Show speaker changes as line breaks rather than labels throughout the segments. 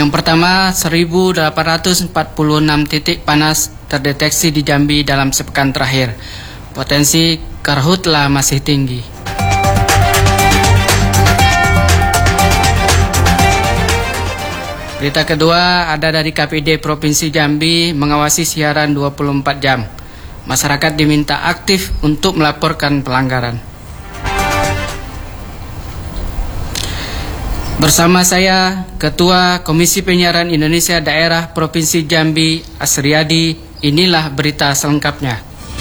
Yang pertama, 1.846 titik panas terdeteksi di Jambi dalam sepekan terakhir. Potensi karhutla masih tinggi. Berita kedua ada dari KPID Provinsi Jambi mengawasi siaran 24 jam. Masyarakat diminta aktif untuk melaporkan pelanggaran. Bersama saya, Ketua Komisi Penyiaran Indonesia Daerah Provinsi Jambi, Asriyadi, inilah berita selengkapnya.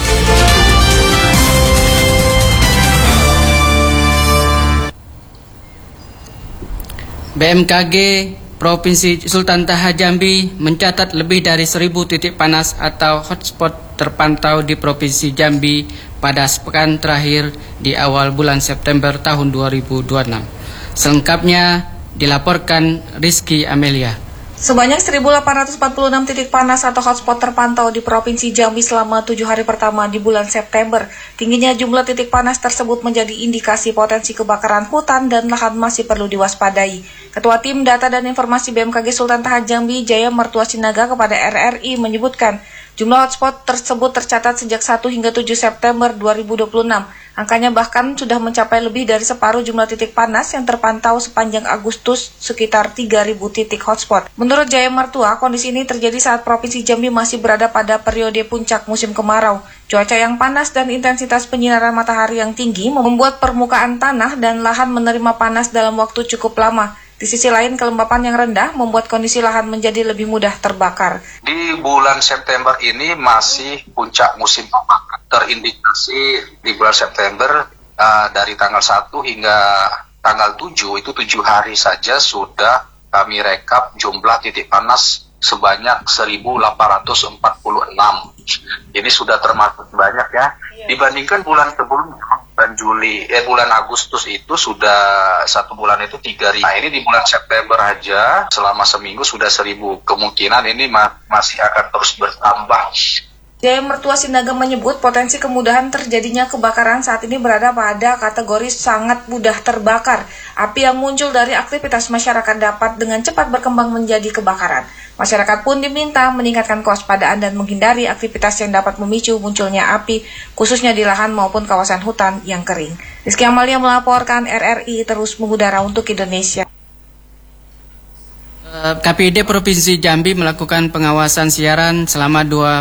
BMKG Provinsi Sultan Taha Jambi mencatat lebih dari 1.000 titik panas atau hotspot terpantau di Provinsi Jambi pada sepekan terakhir di awal bulan September tahun 2026. Selengkapnya dilaporkan Rizky Amelia.
Sebanyak 1.846 titik panas atau hotspot terpantau di Provinsi Jambi selama 7 hari pertama di bulan September. Tingginya jumlah titik panas tersebut menjadi indikasi potensi kebakaran hutan dan lahan masih perlu diwaspadai. Ketua Tim Data dan Informasi BMKG Sultan Taha Jambi, Jaya Mertua Sinaga kepada RRI menyebutkan, jumlah hotspot tersebut tercatat sejak 1 hingga 7 September 2026. Angkanya bahkan sudah mencapai lebih dari separuh jumlah titik panas yang terpantau sepanjang Agustus, sekitar 3.000 titik hotspot. Menurut Jaya Mertua, kondisi ini terjadi saat Provinsi Jambi masih berada pada periode puncak musim kemarau. Cuaca yang panas dan intensitas penyinaran matahari yang tinggi membuat permukaan tanah dan lahan menerima panas dalam waktu cukup lama. Di sisi lain, kelembapan yang rendah membuat kondisi lahan menjadi lebih mudah terbakar.
Di bulan September ini masih puncak musim kebakaran. Terindikasi di bulan September dari tanggal 1 hingga tanggal 7, itu 7 hari saja sudah kami rekap jumlah titik panas sebanyak 1.846. Ini sudah termasuk banyak ya. Dibandingkan bulan sebelumnya, bulan Agustus itu sudah 1 bulan itu 3.000. Nah ini di bulan September aja selama seminggu sudah 1.000. Kemungkinan ini masih akan terus bertambah.
Jaya Mertua Sinaga menyebut potensi kemudahan terjadinya kebakaran saat ini berada pada kategori sangat mudah terbakar. Api yang muncul dari aktivitas masyarakat dapat dengan cepat berkembang menjadi kebakaran. Masyarakat pun diminta meningkatkan kewaspadaan dan menghindari aktivitas yang dapat memicu munculnya api, khususnya di lahan maupun kawasan hutan yang kering. Rizky Amalia melaporkan, RRI terus mengudara untuk Indonesia.
KPID Provinsi Jambi melakukan pengawasan siaran selama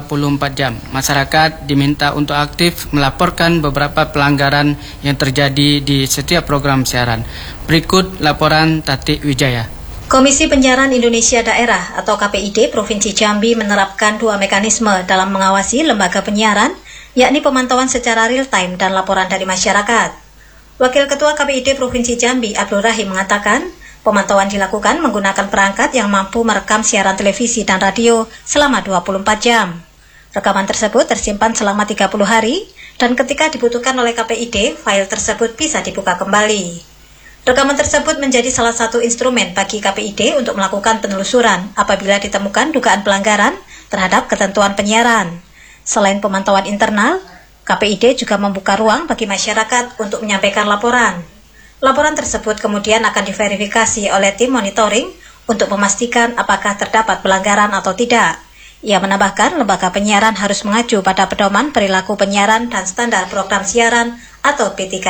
24 jam. Masyarakat diminta untuk aktif melaporkan beberapa pelanggaran yang terjadi di setiap program siaran. Berikut laporan Tati Wijaya.
Komisi Penyiaran Indonesia Daerah atau KPID Provinsi Jambi menerapkan 2 mekanisme dalam mengawasi lembaga penyiaran, yakni pemantauan secara real-time dan laporan dari masyarakat. Wakil Ketua KPID Provinsi Jambi, Abdul Rahim, mengatakan, pemantauan dilakukan menggunakan perangkat yang mampu merekam siaran televisi dan radio selama 24 jam. Rekaman tersebut tersimpan selama 30 hari dan ketika dibutuhkan oleh KPID, file tersebut bisa dibuka kembali. Rekaman tersebut menjadi salah satu instrumen bagi KPID untuk melakukan penelusuran apabila ditemukan dugaan pelanggaran terhadap ketentuan penyiaran. Selain pemantauan internal, KPID juga membuka ruang bagi masyarakat untuk menyampaikan laporan. Laporan tersebut kemudian akan diverifikasi oleh tim monitoring untuk memastikan apakah terdapat pelanggaran atau tidak. Ia menambahkan lembaga penyiaran harus mengacu pada pedoman perilaku penyiaran dan standar program siaran atau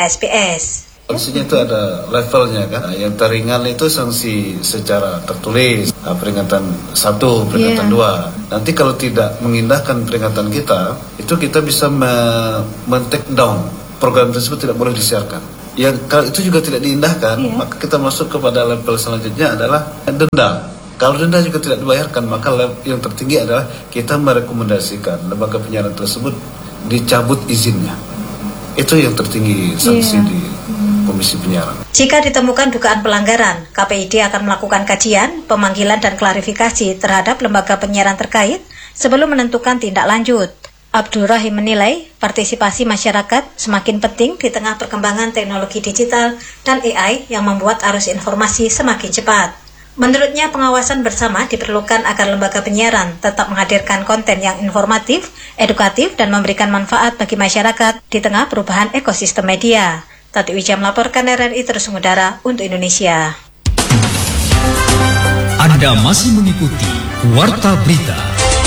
P3SPS.
Sanksinya itu ada levelnya kan. Yang teringan itu sanksi secara tertulis, peringatan 1, peringatan 2. Nanti kalau tidak mengindahkan peringatan kita, itu kita bisa men-take down. Program tersebut tidak boleh disiarkan. Yang kalau itu juga tidak diindahkan, maka kita masuk kepada level selanjutnya adalah denda. Kalau denda juga tidak dibayarkan, maka yang tertinggi adalah kita merekomendasikan lembaga penyiaran tersebut dicabut izinnya. Itu yang tertinggi sanksi di Komisi Penyiaran.
Jika ditemukan dugaan pelanggaran, KPID akan melakukan kajian, pemanggilan dan klarifikasi terhadap lembaga penyiaran terkait sebelum menentukan tindak lanjut. Abdul Rahim menilai partisipasi masyarakat semakin penting di tengah perkembangan teknologi digital dan AI yang membuat arus informasi semakin cepat. Menurutnya, pengawasan bersama diperlukan agar lembaga penyiaran tetap menghadirkan konten yang informatif, edukatif, dan memberikan manfaat bagi masyarakat di tengah perubahan ekosistem media. Tati Wijaya melaporkan, RRI terus mengudara untuk Indonesia.
Anda masih mengikuti Warta Berita.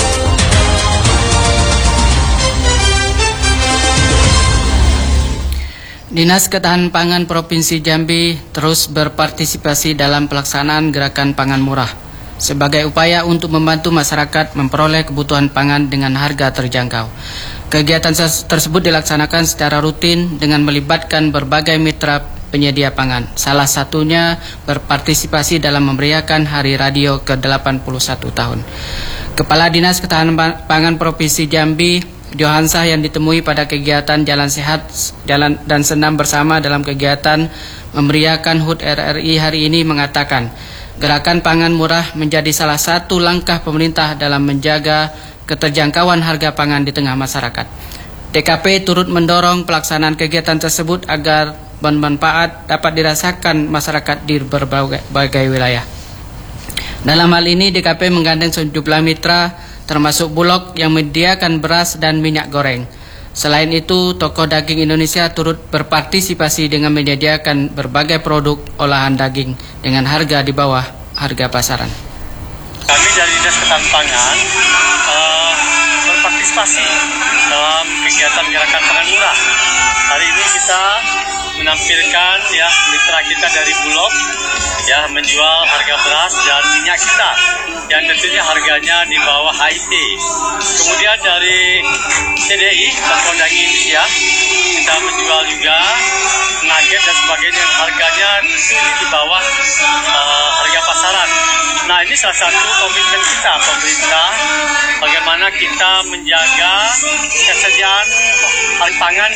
Dinas Ketahanan Pangan Provinsi Jambi terus berpartisipasi dalam pelaksanaan gerakan pangan murah sebagai upaya untuk membantu masyarakat memperoleh kebutuhan pangan dengan harga terjangkau. Kegiatan tersebut dilaksanakan secara rutin dengan melibatkan berbagai mitra penyedia pangan. Salah satunya berpartisipasi dalam memeriahkan Hari Radio ke-81 tahun. Kepala Dinas Ketahanan Pangan Provinsi Jambi, Johansah, yang ditemui pada kegiatan Jalan Sehat Jalan dan Senam Bersama dalam kegiatan memeriahkan HUT RRI hari ini mengatakan, gerakan pangan murah menjadi salah satu langkah pemerintah dalam menjaga keterjangkauan harga pangan di tengah masyarakat. DKP turut mendorong pelaksanaan kegiatan tersebut agar bermanfaat dapat dirasakan masyarakat di berbagai wilayah. Dalam hal ini DKP menggandeng sejumlah mitra termasuk Bulog yang menyediakan beras dan minyak goreng. Selain itu, toko daging Indonesia turut berpartisipasi dengan menyediakan berbagai produk olahan daging dengan harga di bawah harga pasaran.
Kami dari Dinas Ketahanan Pangan berpartisipasi dalam kegiatan gerakan pangan murah. Hari ini kita menampilkan mitra kita dari Bulog menjual harga beras dan minyak kita yang tentunya harganya di bawah HIT. Kemudian dari CDI, Toko Daging Indonesia, kita menjual juga nugget dan sebagainya yang harganya tentu di bawah harga pasaran. Nah, ini salah satu komitmen kita pemerintah bagaimana kita menjaga kesediaan pangan.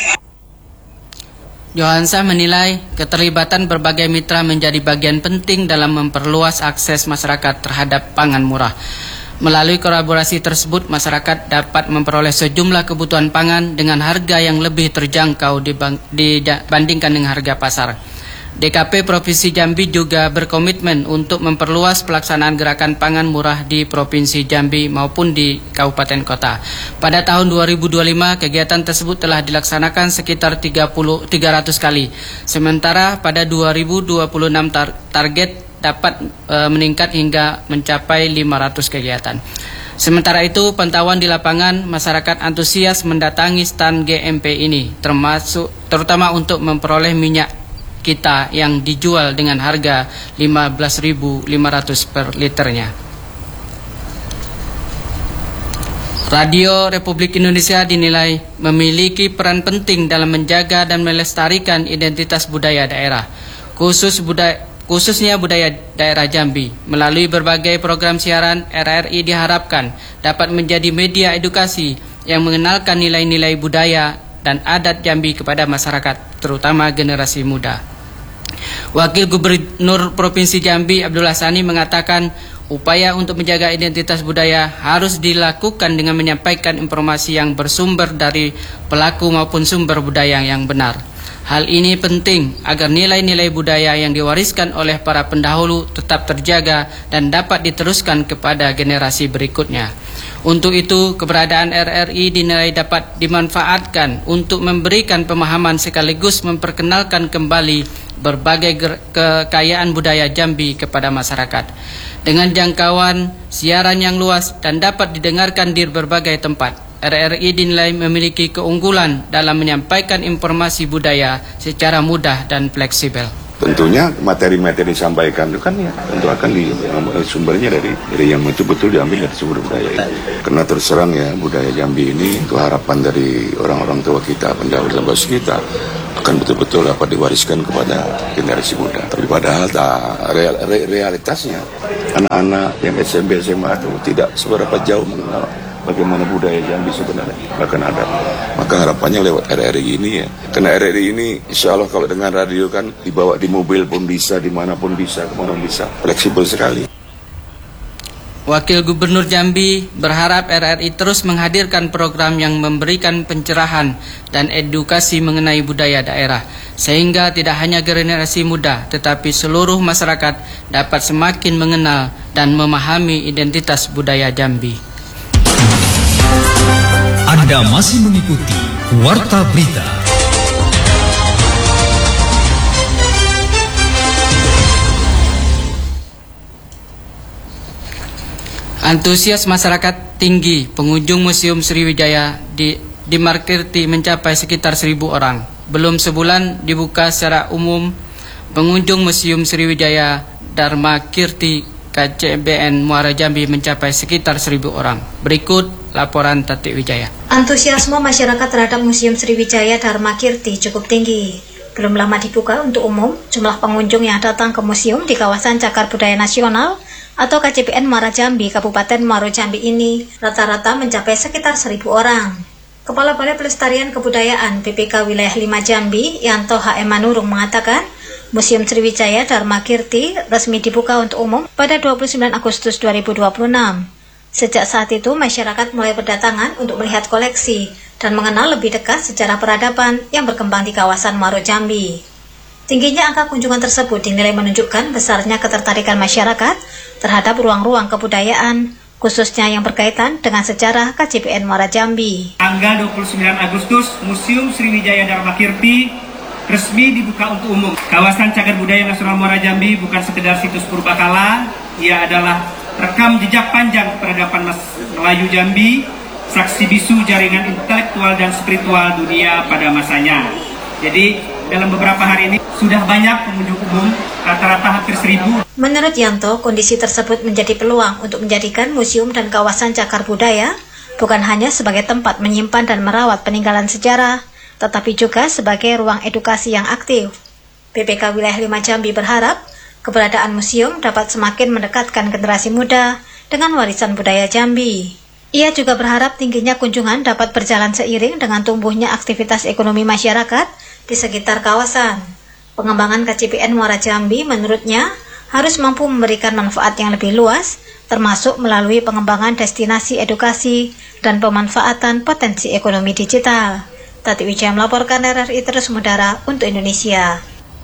Johansah menilai keterlibatan berbagai mitra menjadi bagian penting dalam memperluas akses masyarakat terhadap pangan murah. Melalui kolaborasi tersebut, masyarakat dapat memperoleh sejumlah kebutuhan pangan dengan harga yang lebih terjangkau dibandingkan dengan harga pasar. DKP Provinsi Jambi juga berkomitmen untuk memperluas pelaksanaan gerakan pangan murah di Provinsi Jambi maupun di kabupaten kota. Pada tahun 2025, kegiatan tersebut telah dilaksanakan sekitar 300 kali. Sementara pada 2026 target dapat meningkat hingga mencapai 500 kegiatan. Sementara itu, pantauan di lapangan, masyarakat antusias mendatangi stan GMP ini, terutama untuk memperoleh minyak kita yang dijual dengan harga 15.500 per liternya. Radio Republik Indonesia dinilai memiliki peran penting dalam menjaga dan melestarikan identitas budaya daerah, khususnya budaya daerah Jambi. Melalui berbagai program siaran, RRI diharapkan dapat menjadi media edukasi yang mengenalkan nilai-nilai budaya dan adat Jambi kepada masyarakat, terutama generasi muda. Wakil Gubernur Provinsi Jambi Abdullah Sani mengatakan upaya untuk menjaga identitas budaya harus dilakukan dengan menyampaikan informasi yang bersumber dari pelaku maupun sumber budaya yang benar. Hal ini penting agar nilai-nilai budaya yang diwariskan oleh para pendahulu tetap terjaga dan dapat diteruskan kepada generasi berikutnya. Untuk itu, keberadaan RRI dinilai dapat dimanfaatkan untuk memberikan pemahaman sekaligus memperkenalkan kembali berbagai kekayaan budaya Jambi kepada masyarakat. Dengan jangkauan siaran yang luas dan dapat didengarkan di berbagai tempat, RRI dinilai memiliki keunggulan dalam menyampaikan informasi budaya secara mudah dan fleksibel.
Tentunya materi-materi disampaikan itu kan tentu akan sumbernya dari yang betul-betul diambil dari sumber budaya itu. Karena terserang budaya Jambi ini itu harapan dari orang-orang tua kita, pendahulu kita akan betul-betul dapat diwariskan kepada generasi muda. Tapi padahal realitasnya anak-anak yang SMP, SMA itu tidak seberapa jauh mengenal bagaimana budaya Jambi sebenarnya, bahkan ada. Maka harapannya lewat RRI ini karena RRI ini insya Allah kalau dengan radio kan dibawa di mobil pun bisa, dimanapun bisa, kemana bisa, fleksibel sekali.
Wakil Gubernur Jambi berharap RRI terus menghadirkan program yang memberikan pencerahan dan edukasi mengenai budaya daerah, sehingga tidak hanya generasi muda, tetapi seluruh masyarakat dapat semakin mengenal dan memahami identitas budaya Jambi.
Anda masih mengikuti Warta Berita.
Antusias masyarakat tinggi pengunjung Museum Sriwijaya di Markirti mencapai sekitar 1.000 orang. Belum sebulan dibuka secara umum, pengunjung Museum Sriwijaya Dharma Kirti KCBN Muara Jambi mencapai sekitar 1.000 orang. Berikut laporan Tatik Wijaya.
Antusiasme masyarakat terhadap Museum Sriwijaya Dharma Kirti cukup tinggi. Belum lama dibuka untuk umum, jumlah pengunjung yang datang ke museum di kawasan Cagar Budaya Nasional atau KCBN Muara Jambi, Kabupaten Muara Jambi ini rata-rata mencapai sekitar 1.000 orang. Kepala Balai Pelestarian Kebudayaan BPK Wilayah 5 Jambi, Yanto H.M. Manurung mengatakan, Museum Sriwijaya Dharma Kirti resmi dibuka untuk umum pada 29 Agustus 2026. Sejak saat itu, masyarakat mulai berdatangan untuk melihat koleksi dan mengenal lebih dekat sejarah peradaban yang berkembang di kawasan Muara Jambi. Tingginya angka kunjungan tersebut dinilai menunjukkan besarnya ketertarikan masyarakat terhadap ruang-ruang kebudayaan, khususnya yang berkaitan dengan sejarah KCBN Muara Jambi.
Tanggal 29 Agustus, Museum Sriwijaya Dharma Kirti resmi dibuka untuk umum. Kawasan Cagar Budaya Nasional Muara Jambi bukan sekedar situs purbakala, ia adalah rekam jejak panjang peradaban Melayu Jambi, saksi bisu jaringan intelektual dan spiritual dunia pada masanya. Jadi dalam beberapa hari ini sudah banyak pengunjung umum, rata-rata hampir 1.000.
Menurut Yanto, kondisi tersebut menjadi peluang untuk menjadikan museum dan kawasan cagar budaya bukan hanya sebagai tempat menyimpan dan merawat peninggalan sejarah, tetapi juga sebagai ruang edukasi yang aktif. BPK Wilayah 5 Jambi berharap keberadaan museum dapat semakin mendekatkan generasi muda dengan warisan budaya Jambi. Ia juga berharap tingginya kunjungan dapat berjalan seiring dengan tumbuhnya aktivitas ekonomi masyarakat di sekitar kawasan. Pengembangan KCBN Muara Jambi menurutnya harus mampu memberikan manfaat yang lebih luas, termasuk melalui pengembangan destinasi edukasi dan pemanfaatan potensi ekonomi digital. Tatik Wijaya melaporkan RRI Terus Mudara untuk Indonesia.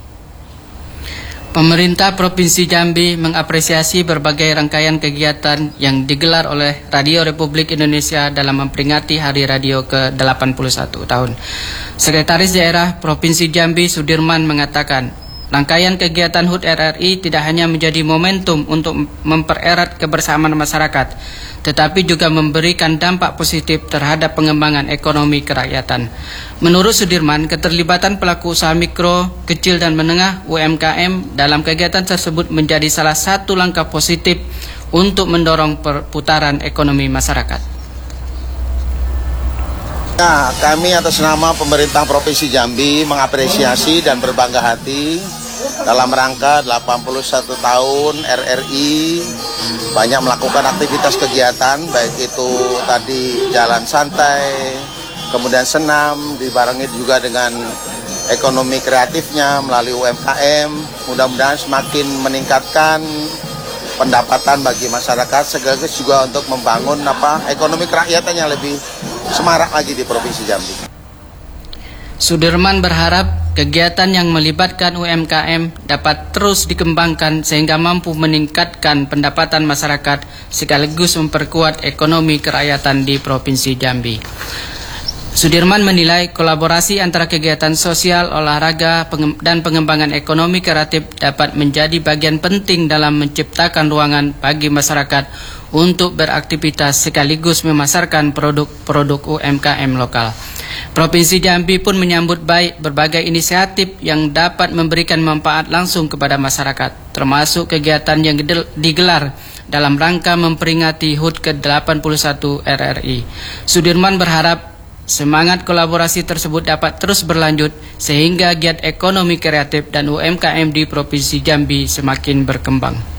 Pemerintah Provinsi Jambi mengapresiasi berbagai rangkaian kegiatan yang digelar oleh Radio Republik Indonesia dalam memperingati Hari Radio ke-81 tahun. Sekretaris Daerah Provinsi Jambi Sudirman mengatakan, rangkaian kegiatan HUT RRI tidak hanya menjadi momentum untuk mempererat kebersamaan masyarakat, tetapi juga memberikan dampak positif terhadap pengembangan ekonomi kerakyatan. Menurut Sudirman, keterlibatan pelaku usaha mikro, kecil dan menengah UMKM dalam kegiatan tersebut menjadi salah satu langkah positif untuk mendorong perputaran ekonomi masyarakat.
Nah, kami atas nama pemerintah Provinsi Jambi mengapresiasi dan berbangga hati dalam rangka 81 tahun RRI banyak melakukan aktivitas kegiatan, baik itu tadi jalan santai, kemudian senam, dibarengi juga dengan ekonomi kreatifnya melalui UMKM. Mudah-mudahan semakin meningkatkan pendapatan bagi masyarakat, sekaligus juga untuk membangun ekonomi kerakyatan yang lebih semarak lagi di Provinsi Jambi.
Sudirman berharap kegiatan yang melibatkan UMKM dapat terus dikembangkan sehingga mampu meningkatkan pendapatan masyarakat sekaligus memperkuat ekonomi kerakyatan di Provinsi Jambi. Sudirman menilai kolaborasi antara kegiatan sosial, olahraga, dan pengembangan ekonomi kreatif dapat menjadi bagian penting dalam menciptakan ruangan bagi masyarakat untuk beraktivitas sekaligus memasarkan produk-produk UMKM lokal. Provinsi Jambi pun menyambut baik berbagai inisiatif yang dapat memberikan manfaat langsung kepada masyarakat, termasuk kegiatan yang digelar dalam rangka memperingati HUT ke-81 RRI. Sudirman berharap semangat kolaborasi tersebut dapat terus berlanjut sehingga giat ekonomi kreatif dan UMKM di Provinsi Jambi semakin berkembang.